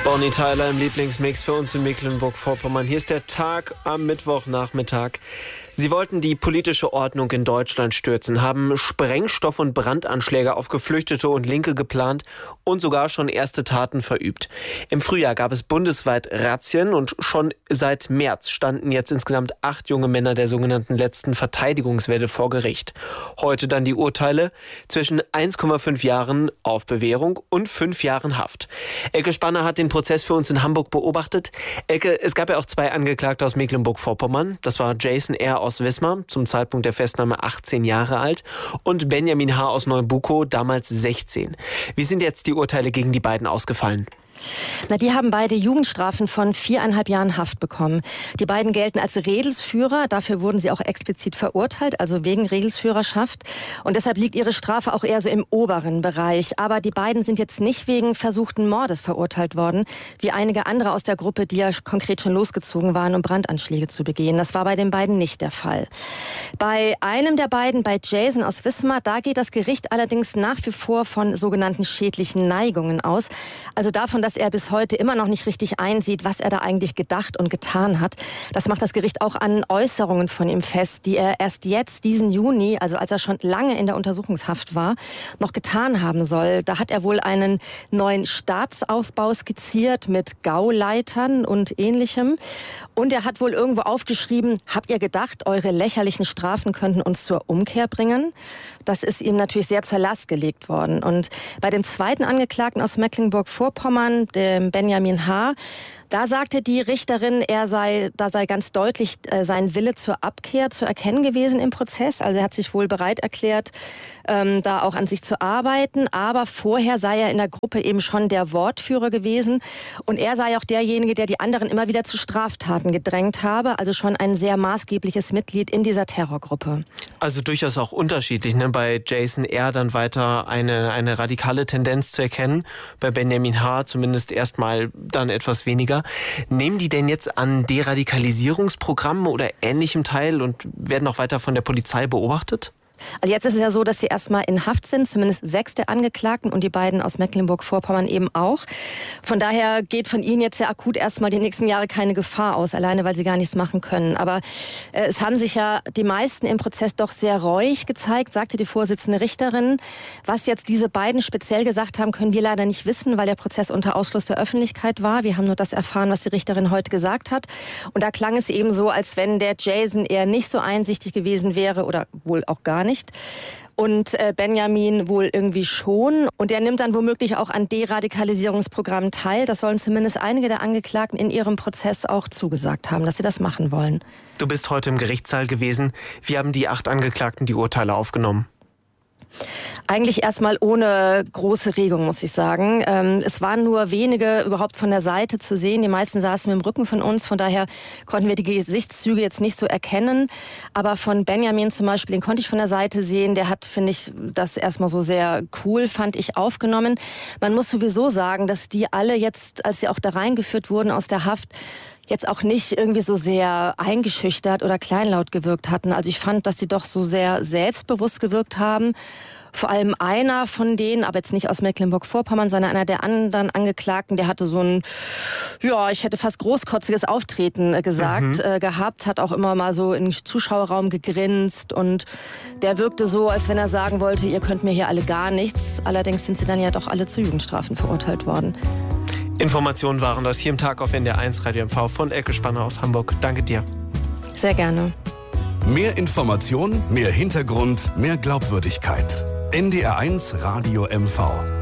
Bonnie Tyler im Lieblingsmix für uns in Mecklenburg-Vorpommern. Hier ist der Tag am Mittwochnachmittag. Sie wollten die politische Ordnung in Deutschland stürzen, haben Sprengstoff- und Brandanschläge auf Geflüchtete und Linke geplant und sogar schon erste Taten verübt. Im Frühjahr gab es bundesweit Razzien und schon seit März standen jetzt insgesamt 8 junge Männer der sogenannten letzten Verteidigungswelle vor Gericht. Heute dann die Urteile zwischen 1,5 Jahren auf Bewährung und 5 Jahren Haft. Elke Spanner hat den Prozess für uns in Hamburg beobachtet. Elke, es gab ja auch 2 Angeklagte aus Mecklenburg-Vorpommern. Das war Jason R. aus Wismar, zum Zeitpunkt der Festnahme 18 Jahre alt, und Benjamin H. aus Neubukow, damals 16. Wie sind jetzt die Urteile gegen die beiden ausgefallen? Die haben beide Jugendstrafen von 4,5 Jahren Haft bekommen. Die beiden gelten als Redelsführer. Dafür wurden sie auch explizit verurteilt, also wegen Redelsführerschaft. Und deshalb liegt ihre Strafe auch eher so im oberen Bereich. Aber die beiden sind jetzt nicht wegen versuchten Mordes verurteilt worden, wie einige andere aus der Gruppe, die ja konkret schon losgezogen waren, um Brandanschläge zu begehen. Das war bei den beiden nicht der Fall. Bei einem der beiden, bei Jason aus Wismar, da geht das Gericht allerdings nach wie vor von sogenannten schädlichen Neigungen aus. Also davon, dass er bis heute immer noch nicht richtig einsieht, was er da eigentlich gedacht und getan hat. Das macht das Gericht auch an Äußerungen von ihm fest, die er erst jetzt, diesen Juni, also als er schon lange in der Untersuchungshaft war, noch getan haben soll. Da hat er wohl einen neuen Staatsaufbau skizziert mit Gauleitern und Ähnlichem. Und er hat wohl irgendwo aufgeschrieben, habt ihr gedacht, eure lächerlichen Strafen könnten uns zur Umkehr bringen? Das ist ihm natürlich sehr zur Last gelegt worden. Und bei dem zweiten Angeklagten aus Mecklenburg-Vorpommern, dem Benjamin H., da sagte die Richterin, da sei ganz deutlich sein Wille zur Abkehr zu erkennen gewesen im Prozess. Also er hat sich wohl bereit erklärt, da auch an sich zu arbeiten. Aber vorher sei er in der Gruppe eben schon der Wortführer gewesen. Und er sei auch derjenige, der die anderen immer wieder zu Straftaten gedrängt habe. Also schon ein sehr maßgebliches Mitglied in dieser Terrorgruppe. Also durchaus auch unterschiedlich, ne? Bei Jason R. dann weiter eine radikale Tendenz zu erkennen. Bei Benjamin H. zumindest erstmal dann etwas weniger. Nehmen die denn jetzt an Deradikalisierungsprogrammen oder Ähnlichem teil und werden auch weiter von der Polizei beobachtet? Also jetzt ist es ja so, dass sie erstmal in Haft sind, zumindest 6 der Angeklagten und die beiden aus Mecklenburg-Vorpommern eben auch. Von daher geht von ihnen jetzt ja akut erstmal die nächsten Jahre keine Gefahr aus, alleine weil sie gar nichts machen können. Aber es haben sich ja die meisten im Prozess doch sehr reuig gezeigt, sagte die Vorsitzende Richterin. Was jetzt diese beiden speziell gesagt haben, können wir leider nicht wissen, weil der Prozess unter Ausschluss der Öffentlichkeit war. Wir haben nur das erfahren, was die Richterin heute gesagt hat. Und da klang es eben so, als wenn der Jason eher nicht so einsichtig gewesen wäre oder wohl auch gar nicht. Und Benjamin wohl irgendwie schon. Und er nimmt dann womöglich auch an Deradikalisierungsprogrammen teil. Das sollen zumindest einige der Angeklagten in ihrem Prozess auch zugesagt haben, dass sie das machen wollen. Du bist heute im Gerichtssaal gewesen. Wie haben die 8 Angeklagten die Urteile aufgenommen? Eigentlich erstmal ohne große Regung, muss ich sagen. Es waren nur wenige überhaupt von der Seite zu sehen. Die meisten saßen im Rücken von uns. Von daher konnten wir die Gesichtszüge jetzt nicht so erkennen. Aber von Benjamin zum Beispiel, den konnte ich von der Seite sehen. Der hat, finde ich, das erstmal so sehr cool, fand ich, aufgenommen. Man muss sowieso sagen, dass die alle jetzt, als sie auch da reingeführt wurden aus der Haft, jetzt auch nicht irgendwie so sehr eingeschüchtert oder kleinlaut gewirkt hatten. Also ich fand, dass sie doch so sehr selbstbewusst gewirkt haben. Vor allem einer von denen, aber jetzt nicht aus Mecklenburg-Vorpommern, sondern einer der anderen Angeklagten, der hatte so ein, ja, ich hätte fast großkotziges Auftreten gesagt, gehabt, hat auch immer mal so in den Zuschauerraum gegrinst und der wirkte so, als wenn er sagen wollte, ihr könnt mir hier alle gar nichts. Allerdings sind sie dann ja doch alle zu Jugendstrafen verurteilt worden. Informationen waren das hier im Tag auf NDR 1 Radio MV von Elke Spanner aus Hamburg. Danke dir. Sehr gerne. Mehr Information, mehr Hintergrund, mehr Glaubwürdigkeit. NDR 1 Radio MV.